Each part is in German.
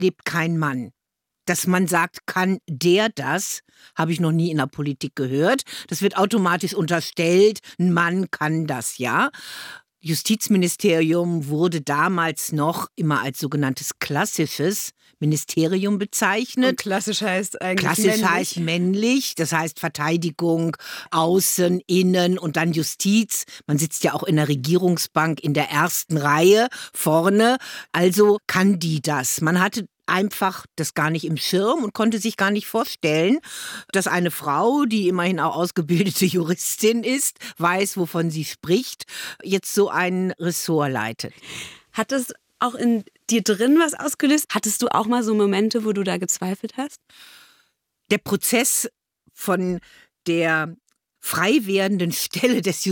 lebt kein Mann. Dass man sagt, kann der das, habe ich noch nie in der Politik gehört. Das wird automatisch unterstellt, ein Mann kann das, ja. Justizministerium wurde damals noch immer als sogenanntes klassisches Ministerium bezeichnet. Und klassisch heißt eigentlich klassisch männlich. Heißt männlich, das heißt Verteidigung, Außen, Innen und dann Justiz. Man sitzt ja auch in der Regierungsbank in der ersten Reihe vorne. Also kann die das. Man hatte einfach das gar nicht im Schirm und konnte sich gar nicht vorstellen, dass eine Frau, die immerhin auch ausgebildete Juristin ist, weiß, wovon sie spricht, jetzt so ein Ressort leitet. Hat das auch in dir drin was ausgelöst? Hattest du auch mal so Momente, wo du da gezweifelt hast? Der Prozess von der frei werdenden Stelle des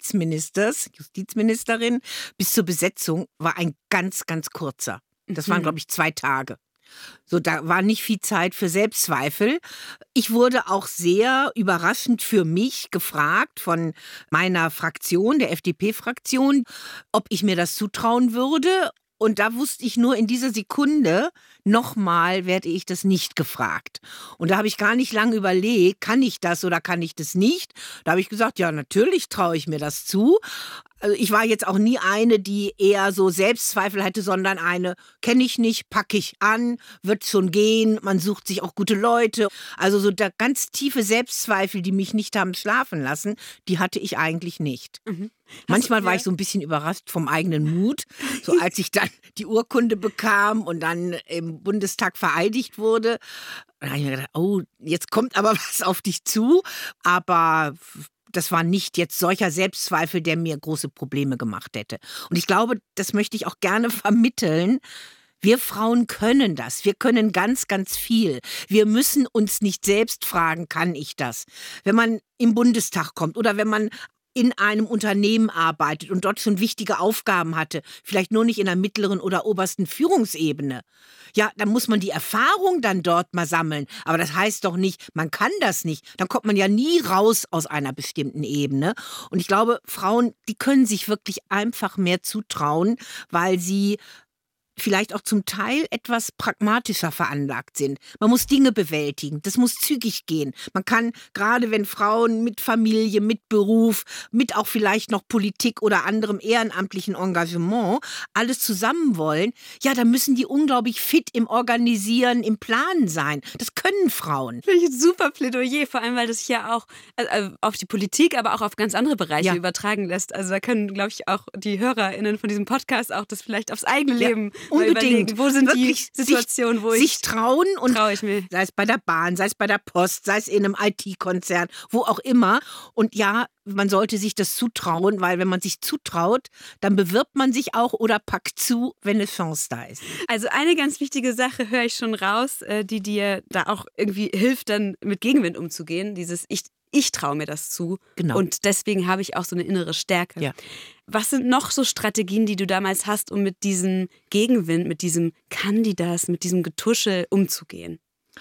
Justizministerin bis zur Besetzung war ein ganz, ganz kurzer. Das waren, glaube ich, 2 Tage. So, da war nicht viel Zeit für Selbstzweifel. Ich wurde auch sehr überraschend für mich gefragt von meiner Fraktion, der FDP-Fraktion, ob ich mir das zutrauen würde. Und da wusste ich nur in dieser Sekunde, nochmal werde ich das nicht gefragt. Und da habe ich gar nicht lange überlegt, kann ich das oder kann ich das nicht? Da habe ich gesagt, ja, natürlich traue ich mir das zu. Also ich war jetzt auch nie eine, die eher so Selbstzweifel hatte, sondern eine, kenne ich nicht, packe ich an, wird schon gehen, man sucht sich auch gute Leute. Also so der ganz tiefe Selbstzweifel, die mich nicht haben schlafen lassen, die hatte ich eigentlich nicht. Mhm. Manchmal war ich so ein bisschen überrascht vom eigenen Mut, so als ich dann die Urkunde bekam und dann im Bundestag vereidigt wurde. Da habe ich mir gedacht, oh, jetzt kommt aber was auf dich zu, aber das war nicht jetzt solcher Selbstzweifel, der mir große Probleme gemacht hätte. Und ich glaube, das möchte ich auch gerne vermitteln. Wir Frauen können das. Wir können ganz, ganz viel. Wir müssen uns nicht selbst fragen, kann ich das? Wenn man im Bundestag kommt oder wenn man in einem Unternehmen arbeitet und dort schon wichtige Aufgaben hatte, vielleicht nur nicht in der mittleren oder obersten Führungsebene, ja, dann muss man die Erfahrung dann dort mal sammeln. Aber das heißt doch nicht, man kann das nicht. Dann kommt man ja nie raus aus einer bestimmten Ebene. Und ich glaube, Frauen, die können sich wirklich einfach mehr zutrauen, weil sie vielleicht auch zum Teil etwas pragmatischer veranlagt sind. Man muss Dinge bewältigen, das muss zügig gehen. Man kann, gerade wenn Frauen mit Familie, mit Beruf, mit auch vielleicht noch Politik oder anderem ehrenamtlichen Engagement alles zusammen wollen, ja, da müssen die unglaublich fit im Organisieren, im Planen sein. Das können Frauen. Finde ich ein super Plädoyer, vor allem, weil das sich ja auch auf die Politik, aber auch auf ganz andere Bereiche übertragen lässt. Also da können, glaube ich, auch die HörerInnen von diesem Podcast auch das vielleicht aufs eigene Leben unbedingt. Wo sind wirklich die Situationen, wo sich trauen und traue ich mir. Sei es bei der Bahn, sei es bei der Post, sei es in einem IT-Konzern, wo auch immer. Und ja, man sollte sich das zutrauen, weil wenn man sich zutraut, dann bewirbt man sich auch oder packt zu, wenn eine Chance da ist. Also eine ganz wichtige Sache höre ich schon raus, die dir da auch irgendwie hilft, dann mit Gegenwind umzugehen. Dieses Ich traue mir das zu. Genau. Und deswegen habe ich auch so eine innere Stärke. Ja. Was sind noch so Strategien, die du damals hast, um mit diesem Gegenwind, mit diesem kann die das, mit diesem Getuschel umzugehen?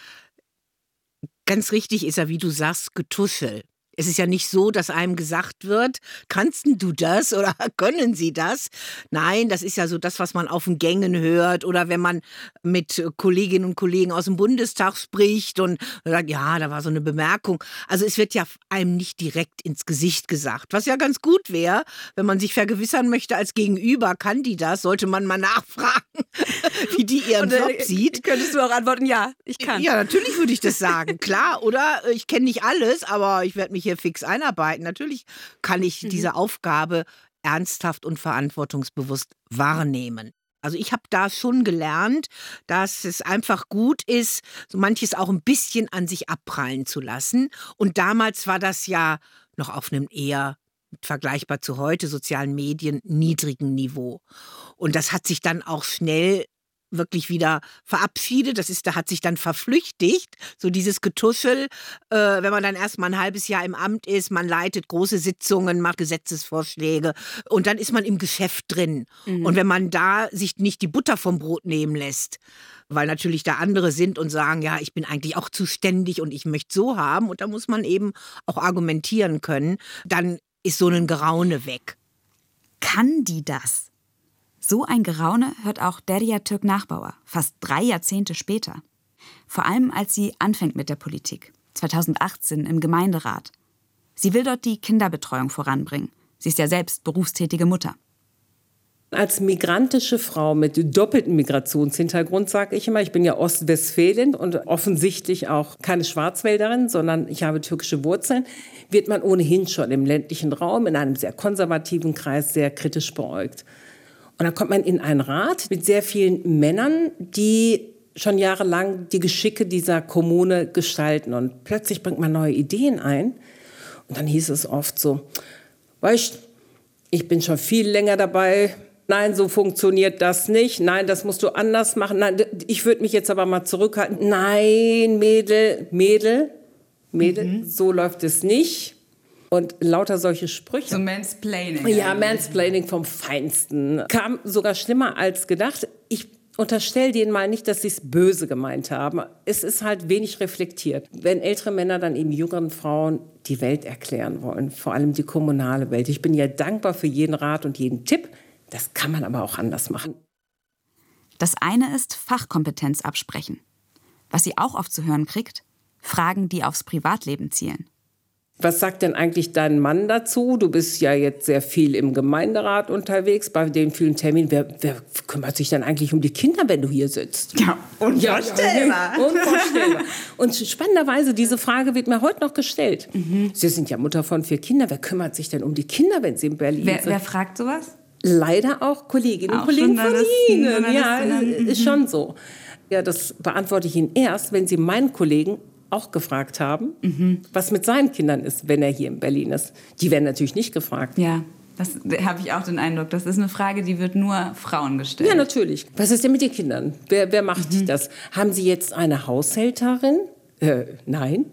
Ganz richtig ist ja, wie du sagst, Getuschel. Es ist ja nicht so, dass einem gesagt wird, kannst du das oder können sie das? Nein, das ist ja so das, was man auf den Gängen hört oder wenn man mit Kolleginnen und Kollegen aus dem Bundestag spricht und sagt, ja, da war so eine Bemerkung. Also es wird ja einem nicht direkt ins Gesicht gesagt, was ja ganz gut wäre, wenn man sich vergewissern möchte als Gegenüber, kann die das, sollte man mal nachfragen, wie die ihren Job sieht. Könntest du auch antworten, ja, ich kann. Ja, natürlich würde ich das sagen, klar, oder? Ich kenne nicht alles, aber ich werde mich hier fix einarbeiten. Natürlich kann ich diese Aufgabe ernsthaft und verantwortungsbewusst wahrnehmen. Also ich habe da schon gelernt, dass es einfach gut ist, so manches auch ein bisschen an sich abprallen zu lassen. Und damals war das ja noch auf einem eher vergleichbar zu heute, sozialen Medien, niedrigen Niveau. Und das hat sich dann auch schnell wirklich wieder verabschiedet. Da hat sich dann verflüchtigt, so dieses Getuschel, wenn man dann erst mal ein halbes Jahr im Amt ist, man leitet große Sitzungen, macht Gesetzesvorschläge und dann ist man im Geschäft drin. Und wenn man da sich nicht die Butter vom Brot nehmen lässt, weil natürlich da andere sind und sagen, ja, ich bin eigentlich auch zuständig und ich möchte so haben und da muss man eben auch argumentieren können, dann ist so ein Geraune weg. Kann die das? So ein Geraune hört auch Derya Türk-Nachbauer, fast 3 Jahrzehnte später. Vor allem, als sie anfängt mit der Politik, 2018 im Gemeinderat. Sie will dort die Kinderbetreuung voranbringen. Sie ist ja selbst berufstätige Mutter. Als migrantische Frau mit doppeltem Migrationshintergrund, sage ich immer, ich bin ja Ostwestfälin und offensichtlich auch keine Schwarzwälderin, sondern ich habe türkische Wurzeln, wird man ohnehin schon im ländlichen Raum in einem sehr konservativen Kreis sehr kritisch beäugt. Und dann kommt man in einen Rat mit sehr vielen Männern, die schon jahrelang die Geschicke dieser Kommune gestalten. Und plötzlich bringt man neue Ideen ein. Und dann hieß es oft so, weißt, ich bin schon viel länger dabei. Nein, so funktioniert das nicht. Nein, das musst du anders machen. Nein, ich würde mich jetzt aber mal zurückhalten. Nein, Mädel, so läuft es nicht. Und lauter solche Sprüche. So Mansplaining. Ja, Mansplaining vom Feinsten. Kam sogar schlimmer als gedacht. Ich unterstelle denen mal nicht, dass sie es böse gemeint haben. Es ist halt wenig reflektiert. Wenn ältere Männer dann eben jüngeren Frauen die Welt erklären wollen, vor allem die kommunale Welt. Ich bin ja dankbar für jeden Rat und jeden Tipp. Das kann man aber auch anders machen. Das eine ist Fachkompetenz absprechen. Was sie auch oft zu hören kriegt, Fragen, die aufs Privatleben zielen. Was sagt denn eigentlich dein Mann dazu? Du bist ja jetzt sehr viel im Gemeinderat unterwegs, bei den vielen Terminen. Wer kümmert sich denn eigentlich um die Kinder, wenn du hier sitzt? Ja, unvorstellbar. Unvorstellbar. Und spannenderweise, diese Frage wird mir heute noch gestellt. Sie sind ja Mutter von 4 Kindern. Wer kümmert sich denn um die Kinder, wenn sie in Berlin sind? Wer fragt sowas? Leider auch Kolleginnen und Kollegen von Ihnen. Ja, ist schon so. Ja, das beantworte ich Ihnen erst, wenn Sie meinen Kollegen auch gefragt haben, was mit seinen Kindern ist, wenn er hier in Berlin ist. Die werden natürlich nicht gefragt. Ja, das habe ich auch den Eindruck. Das ist eine Frage, die wird nur Frauen gestellt. Ja, natürlich. Was ist denn mit den Kindern? Wer macht das? Haben Sie jetzt eine Haushälterin? Nein.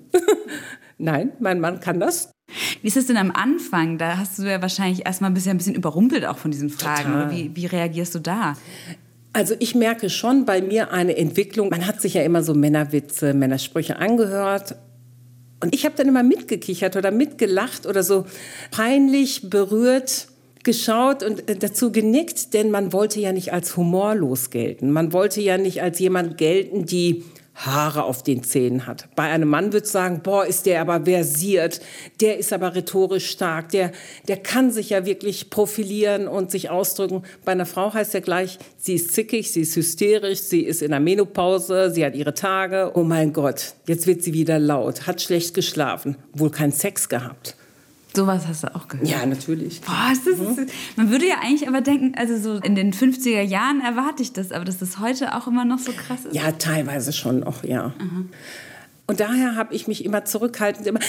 Nein, mein Mann kann das. Wie ist es denn am Anfang? Da hast du ja wahrscheinlich erstmal ein bisschen überrumpelt auch von diesen Fragen. Wie reagierst du da? Also ich merke schon bei mir eine Entwicklung. Man hat sich ja immer so Männerwitze, Männersprüche angehört. Und ich habe dann immer mitgekichert oder mitgelacht oder so peinlich berührt geschaut und dazu genickt. Denn man wollte ja nicht als humorlos gelten. Man wollte ja nicht als jemand gelten, die Haare auf den Zähnen hat. Bei einem Mann würde ich sagen, boah, ist der aber versiert, der ist aber rhetorisch stark, der kann sich ja wirklich profilieren und sich ausdrücken. Bei einer Frau heißt ja gleich, sie ist zickig, sie ist hysterisch, sie ist in der Menopause, sie hat ihre Tage. Oh mein Gott, jetzt wird sie wieder laut, hat schlecht geschlafen, wohl keinen Sex gehabt. Sowas hast du auch gehört? Ja, natürlich. Boah, man würde ja eigentlich aber denken, also so in den 50er Jahren erwarte ich das, aber dass das heute auch immer noch so krass ist. Ja, teilweise schon noch, ja. Und daher habe ich mich immer zurückhaltend, immer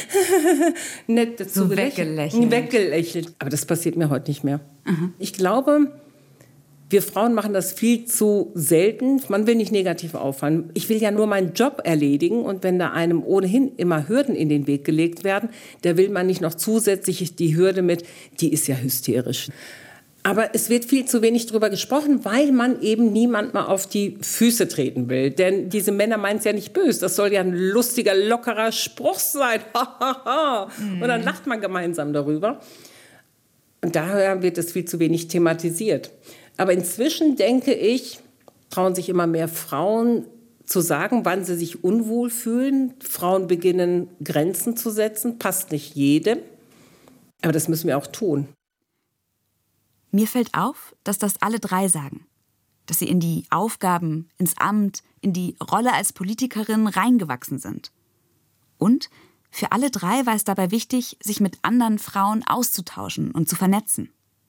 nett dazu so weggelächelt. Aber das passiert mir heute nicht mehr. Ich glaube, wir Frauen machen das viel zu selten. Man will nicht negativ auffallen. Ich will ja nur meinen Job erledigen. Und wenn da einem ohnehin immer Hürden in den Weg gelegt werden, da will man nicht noch zusätzlich die Hürde mit, die ist ja hysterisch. Aber es wird viel zu wenig drüber gesprochen, weil man eben niemand mal auf die Füße treten will. Denn diese Männer meinen es ja nicht böse. Das soll ja ein lustiger, lockerer Spruch sein. Und dann lacht man gemeinsam darüber. Und daher wird es viel zu wenig thematisiert. Aber inzwischen, denke ich, trauen sich immer mehr Frauen zu sagen, wann sie sich unwohl fühlen. Frauen beginnen, Grenzen zu setzen. Passt nicht jedem. Aber das müssen wir auch tun. Mir fällt auf, dass das alle 3 sagen. Dass sie in die Aufgaben, ins Amt, in die Rolle als Politikerin reingewachsen sind. Und für alle 3 war es dabei wichtig, sich mit anderen Frauen auszutauschen und zu vernetzen.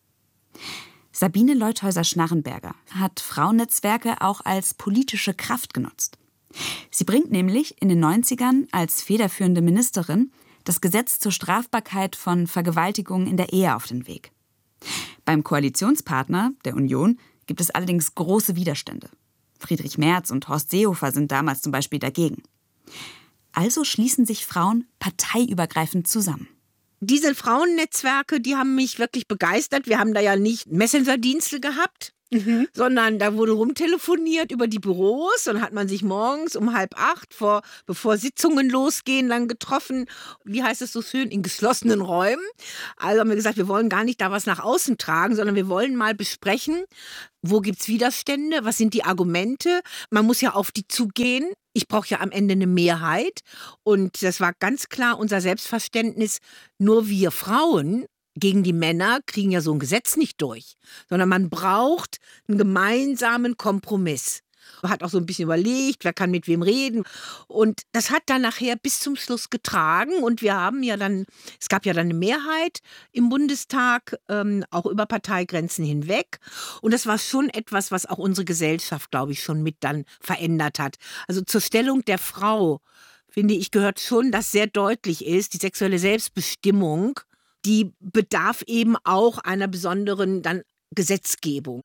Sabine Leuthäuser-Schnarrenberger hat Frauennetzwerke auch als politische Kraft genutzt. Sie bringt nämlich in den 90ern als federführende Ministerin das Gesetz zur Strafbarkeit von Vergewaltigung in der Ehe auf den Weg. Beim Koalitionspartner, der Union, gibt es allerdings große Widerstände. Friedrich Merz und Horst Seehofer sind damals zum Beispiel dagegen. Also schließen sich Frauen parteiübergreifend zusammen. Diese Frauennetzwerke, die haben mich wirklich begeistert. Wir haben da ja nicht Messenger-Dienste gehabt. sondern da wurde rumtelefoniert über die Büros. Dann hat man sich morgens um 7:30, bevor Sitzungen losgehen, dann getroffen. Wie heißt es so schön? In geschlossenen Räumen. Also haben wir gesagt, wir wollen gar nicht da was nach außen tragen, sondern wir wollen mal besprechen, wo gibt's Widerstände, was sind die Argumente. Man muss ja auf die zugehen. Ich brauche ja am Ende eine Mehrheit. Und das war ganz klar unser Selbstverständnis, nur wir Frauen gegen die Männer kriegen ja so ein Gesetz nicht durch, sondern man braucht einen gemeinsamen Kompromiss. Man hat auch so ein bisschen überlegt, wer kann mit wem reden. Und das hat dann nachher bis zum Schluss getragen. Und es gab ja dann eine Mehrheit im Bundestag, auch über Parteigrenzen hinweg. Und das war schon etwas, was auch unsere Gesellschaft, glaube ich, schon mit dann verändert hat. Also zur Stellung der Frau, finde ich, gehört schon, dass sehr deutlich ist, die sexuelle Selbstbestimmung, die bedarf eben auch einer besonderen dann Gesetzgebung.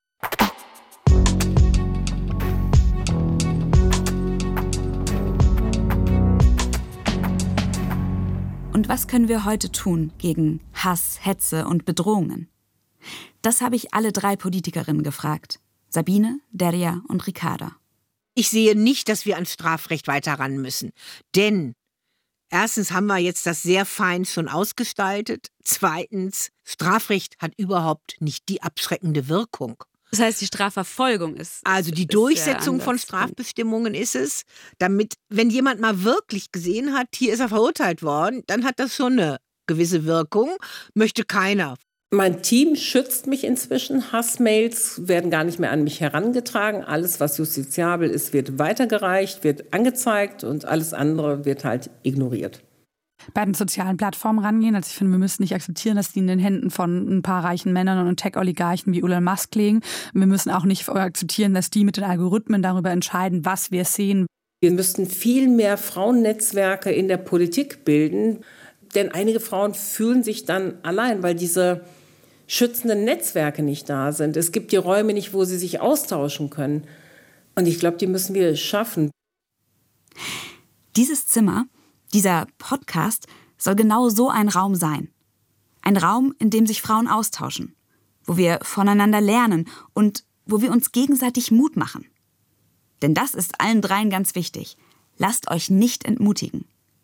Und was können wir heute tun gegen Hass, Hetze und Bedrohungen? Das habe ich alle 3 Politikerinnen gefragt. Sabine, Derya und Ricarda. Ich sehe nicht, dass wir an Strafrecht weiter ran müssen. Denn erstens haben wir jetzt das sehr fein schon ausgestaltet. Zweitens, Strafrecht hat überhaupt nicht die abschreckende Wirkung. Das heißt, die Strafverfolgung ist. Also die Durchsetzung von Strafbestimmungen ist es, damit, wenn jemand mal wirklich gesehen hat, hier ist er verurteilt worden, dann hat das schon eine gewisse Wirkung, möchte keiner. Mein Team schützt mich inzwischen. Hassmails werden gar nicht mehr an mich herangetragen. Alles, was justiziabel ist, wird weitergereicht, wird angezeigt und alles andere wird halt ignoriert. Bei den sozialen Plattformen rangehen. Also ich finde, wir müssen nicht akzeptieren, dass die in den Händen von ein paar reichen Männern und Tech-Oligarchen wie Elon Musk liegen. Wir müssen auch nicht akzeptieren, dass die mit den Algorithmen darüber entscheiden, was wir sehen. Wir müssten viel mehr Frauennetzwerke in der Politik bilden. Denn einige Frauen fühlen sich dann allein, weil diese schützenden Netzwerke nicht da sind. Es gibt die Räume nicht, wo sie sich austauschen können. Und ich glaube, die müssen wir schaffen. Dieses Zimmer, dieser Podcast, soll genau so ein Raum sein. Ein Raum, in dem sich Frauen austauschen, wo wir voneinander lernen und wo wir uns gegenseitig Mut machen. Denn das ist allen 3 ganz wichtig. Lasst euch nicht entmutigen.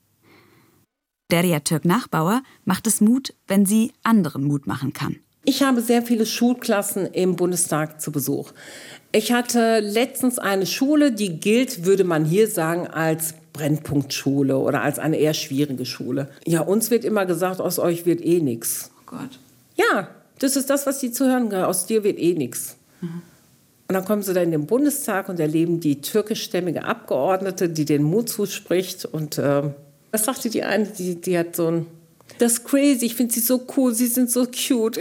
Derya Türk-Nachbauer macht es Mut, wenn sie anderen Mut machen kann. Ich habe sehr viele Schulklassen im Bundestag zu Besuch. Ich hatte letztens eine Schule, die gilt, würde man hier sagen, als Brennpunktschule oder als eine eher schwierige Schule. Ja, uns wird immer gesagt, aus euch wird eh nichts. Oh Gott. Ja, das ist das, was die zu hören können. Aus dir wird eh nichts. Und dann kommen sie da in den Bundestag und erleben die türkischstämmige Abgeordnete, die den Mut zuspricht. Und was sagte die eine? Die hat so ein... Das ist crazy, ich finde sie so cool, sie sind so cute.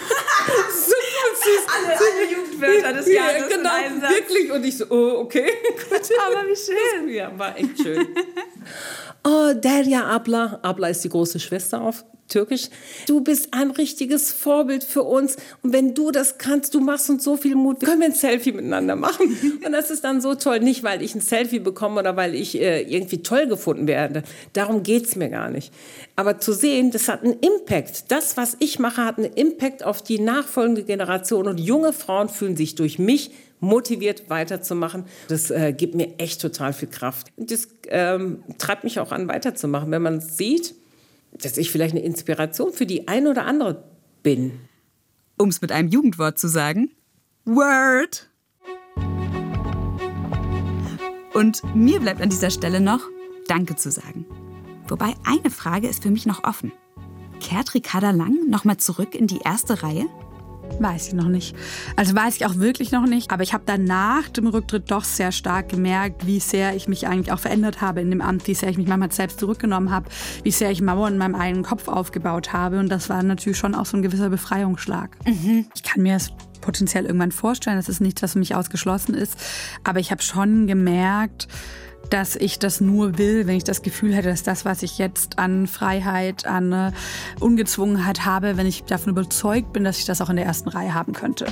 Alle Jugendwörter des Jahres. Genau, wirklich. Und ich so, oh, okay. Aber wie schön. Ja, war echt schön. Oh, Derya Abla. Abla ist die große Schwester auf Türkisch. Du bist ein richtiges Vorbild für uns. Und wenn du das kannst, du machst uns so viel Mut. Können wir ein Selfie miteinander machen? Und das ist dann so toll. Nicht, weil ich ein Selfie bekomme oder weil ich irgendwie toll gefunden werde. Darum geht's mir gar nicht. Aber zu sehen, das hat einen Impact. Das, was ich mache, hat einen Impact auf die nachfolgende Generation. Und junge Frauen fühlen sich durch mich motiviert weiterzumachen. Das gibt mir echt total viel Kraft. Und das treibt mich auch an, weiterzumachen. Wenn man sieht, dass ich vielleicht eine Inspiration für die eine oder andere bin. Um es mit einem Jugendwort zu sagen, Word. Und mir bleibt an dieser Stelle noch Danke zu sagen. Wobei eine Frage ist für mich noch offen. Kehrt Ricarda Lang nochmal zurück in die erste Reihe? Weiß ich noch nicht. Also weiß ich auch wirklich noch nicht. Aber ich habe dann nach dem Rücktritt doch sehr stark gemerkt, wie sehr ich mich eigentlich auch verändert habe in dem Amt, wie sehr ich mich manchmal selbst zurückgenommen habe, wie sehr ich Mauern in meinem eigenen Kopf aufgebaut habe. Und das war natürlich schon auch so ein gewisser Befreiungsschlag. Ich kann mir das potenziell irgendwann vorstellen. Das ist nichts, was für mich ausgeschlossen ist. Aber ich habe schon gemerkt, dass ich das nur will, wenn ich das Gefühl hätte, dass das, was ich jetzt an Freiheit, an Ungezwungenheit habe, wenn ich davon überzeugt bin, dass ich das auch in der ersten Reihe haben könnte.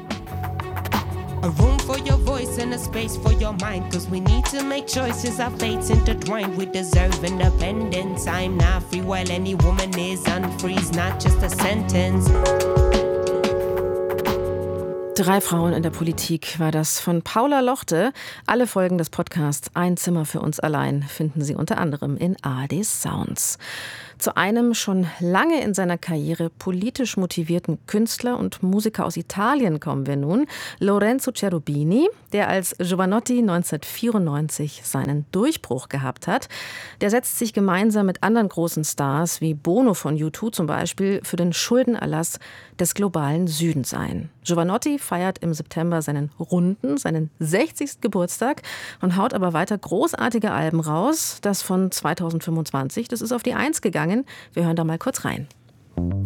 A room for your voice and a space for your mind, 'cause we need to make choices, our fates intertwined. We deserve independence. I'm not free while any woman is unfree. It's not just a sentence. 3 Frauen in der Politik war das von Paula Lochte. Alle Folgen des Podcasts Ein Zimmer für uns allein finden Sie unter anderem in ARD Sounds. Zu einem schon lange in seiner Karriere politisch motivierten Künstler und Musiker aus Italien kommen wir nun. Lorenzo Cherubini, der als Jovanotti 1994 seinen Durchbruch gehabt hat. Der setzt sich gemeinsam mit anderen großen Stars wie Bono von U2 zum Beispiel für den Schuldenerlass des globalen Südens ein. Jovanotti feiert im September seinen 60. Geburtstag und haut aber weiter großartige Alben raus. Das von 2025, das ist auf die 1 gegangen. Wir hören da mal kurz rein.